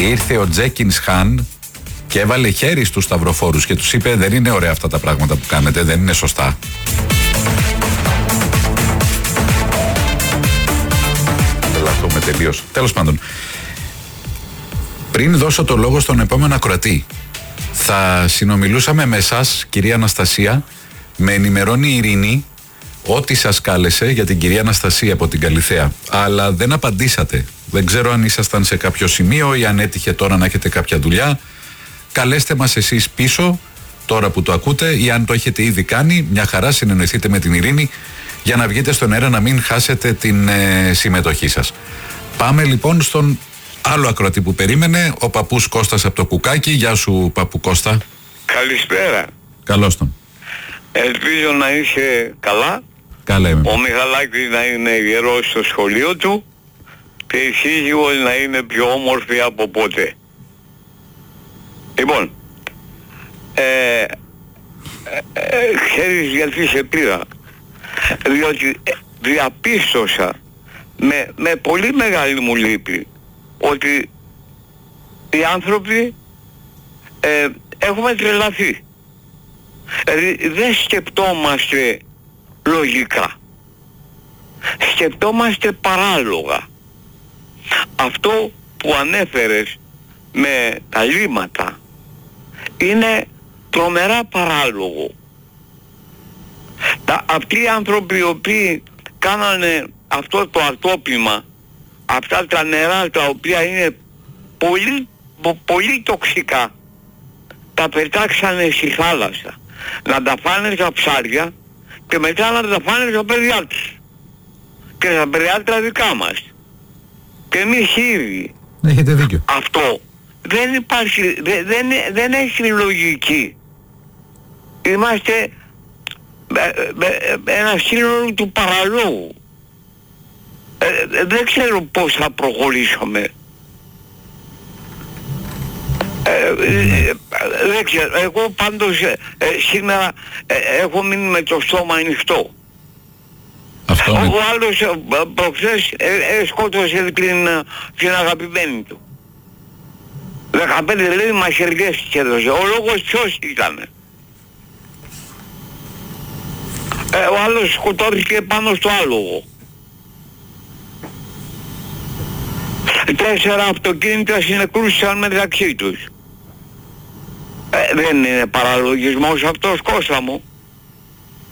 ήρθε ο Τζέκινς Χαν και έβαλε χέρι στους σταυροφόρους και τους είπε: δεν είναι ωραία αυτά τα πράγματα που κάνετε, δεν είναι σωστά. Λαθούμε τελείως. Τέλος πάντων, πριν δώσω το λόγο στον επόμενο ακροατή, θα συνομιλούσαμε με εσάς, κυρία Αναστασία. Με ενημερώνει η Ειρήνη ότι σας κάλεσε για την κυρία Αναστασία από την Καλιθέα, αλλά δεν απαντήσατε. Δεν ξέρω αν ήσασταν σε κάποιο σημείο ή αν έτυχε τώρα να έχετε κάποια δουλειά. Καλέστε μας εσείς πίσω τώρα που το ακούτε, ή αν το έχετε ήδη κάνει, μια χαρά, συνεννοηθείτε με την Ειρήνη για να βγείτε στον αέρα, να μην χάσετε την συμμετοχή σας. Πάμε λοιπόν στον άλλο ακροατή που περίμενε, ο παππούς Κώστας από το Κουκάκι. Γεια σου, παππού Κώστα. Καλησπέρα. Καλώς τον. Ελπίζω να είσαι καλά. Καλά είμαι. Ο Μιχαλάκης να είναι γερός στο σχολείο του και η σύζυγος να είναι πιο όμορφη από πότε. Λοιπόν, ξέρεις γιατί σε πήρα? Διότι διαπίστωσα με πολύ μεγάλη μου λύπη ότι οι άνθρωποι έχουμε τρελαθεί. Δεν σκεπτόμαστε λογικά, σκεπτόμαστε παράλογα. Αυτό που ανέφερες με τα λύματα είναι τρομερά παράλογο. Αυτοί οι άνθρωποι οι οποίοι κάνανε αυτό το ατόπιμα, αυτά τα νερά τα οποία είναι πολύ, πολύ τοξικά, τα πετάξανε στη θάλασσα να τα φάνε τα ψάρια και μετά να τα φάνε τα παιδιά τους και τα παιδιά τα δικά μας και εμείς ήδη. Έχετε δίκιο. Αυτό δεν υπάρχει, δεν έχει λογική. Είμαστε ένα σύνολο του παραλόγου. Δεν ξέρω πώς θα προχωρήσουμε. Δεν ξέρω. Εγώ πάντως σήμερα έχω μείνει με το στόμα ανοιχτό. Ο άλλος προχθές σκότωσε την αγαπημένη του. 15 λέει μαχαιριές και έδωσε. Ο λόγος ποιος ήταν? Ο άλλος σκοτώθηκε πάνω στο άλογο. 4 αυτοκίνητα συνεκρούσαν μεταξύ τους. Δεν είναι παραλογισμός αυτός, Κώστα μου?